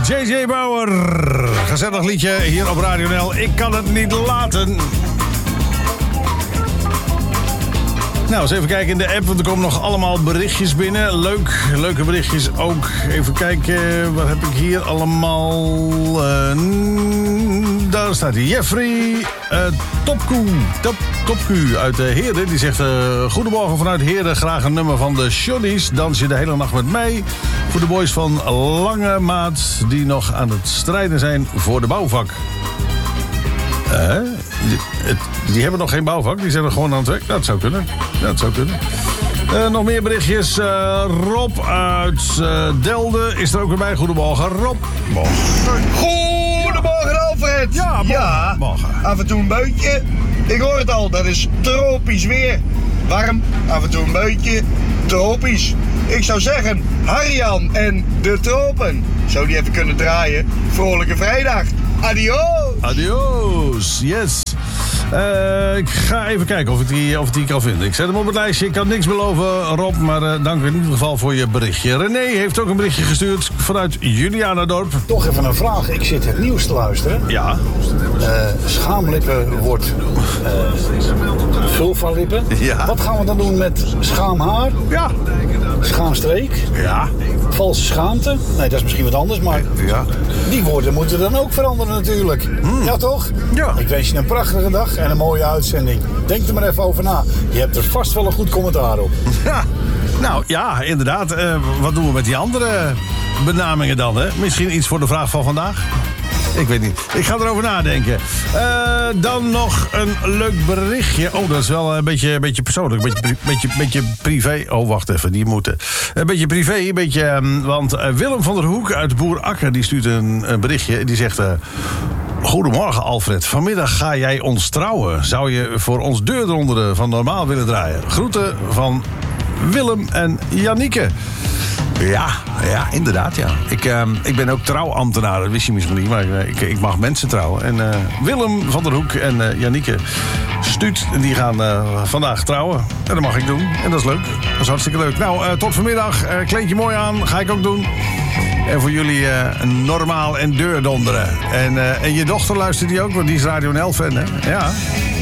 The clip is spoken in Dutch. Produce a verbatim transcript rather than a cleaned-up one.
J J Bauer. Gezellig liedje hier op Radio N L. Ik kan het niet laten. Nou, eens even kijken in de app, want er komen nog allemaal berichtjes binnen. Leuk, leuke berichtjes ook. Even kijken, wat heb ik hier allemaal? Uh, daar staat hij. Jeffrey uh, Topkoe, Top, Topku uit uh, Heerden. Die zegt, uh, goedemorgen vanuit Heerden. Graag een nummer van de Shonnies. Dans je de hele nacht met mij. Voor de boys van Lange Maat die nog aan het strijden zijn voor de bouwvak. Uh, die, het, die hebben nog geen bouwvak, die zijn er gewoon aan het werk. Dat zou kunnen, dat zou kunnen. Uh, nog meer berichtjes. Uh, Rob uit uh, Delden is er ook weer bij. Goedemorgen, Rob. Morgen. Goedemorgen, Alfred. Ja, morgen. Ja, morgen. Af en toe een buitje. Ik hoor het al, dat is tropisch weer. Warm, af en toe een buitje. Tropisch. Ik zou zeggen, Harjan en de tropen. Zou die even kunnen draaien? Vrolijke vrijdag. Adios. Adios, yes. Uh, ik ga even kijken of ik, die, of ik die kan vinden. Ik zet hem op het lijstje. Ik kan niks beloven, Rob, maar uh, dank in ieder geval voor je berichtje. René heeft ook een berichtje gestuurd vanuit Julianadorp. Toch even een vraag. Ik zit het nieuws te luisteren. Ja. Uh, schaamlippen wordt uh, vulva-lippen. Ja. Wat gaan we dan doen met schaamhaar? Ja. Schaamstreek? Ja. Valse schaamte? Nee, dat is misschien wat anders, maar Ja. die woorden moeten dan ook veranderen natuurlijk. Hmm. Ja, toch? Ja. Ik wens je een prachtige dag en een mooie uitzending. Denk er maar even over na. Je hebt er vast wel een goed commentaar op. Ja. Nou ja, inderdaad. Uh, wat doen we met die andere benamingen dan? Hè? Misschien iets voor de vraag van vandaag? Ik weet niet. Ik ga erover nadenken. Uh, dan nog een leuk berichtje. Oh, dat is wel een beetje, een beetje persoonlijk. Een beetje, beetje, beetje privé. Oh, wacht even. Die moeten. Een beetje privé. Een beetje, um, want uh, Willem van der Hoek uit Boer Akker die stuurt een, een berichtje. Die zegt... Uh, Goedemorgen, Alfred. Vanmiddag ga jij ons trouwen. Zou je voor ons deurdonderen van Normaal willen draaien? Groeten van Willem en Jannike. Ja, ja, inderdaad, ja. Ik, uh, ik ben ook trouwambtenaar, dat wist je misschien niet, maar uh, ik, ik mag mensen trouwen. En uh, Willem van der Hoek en uh, Jannike Stuut, die gaan uh, vandaag trouwen. En dat mag ik doen. En dat is leuk. Dat is hartstikke leuk. Nou, uh, tot vanmiddag. Uh, kleed je mooi aan, ga ik ook doen. En voor jullie uh, Normaal en deurdonderen. En, uh, en je dochter luistert die ook, want die is Radio N L fan, hè? Ja.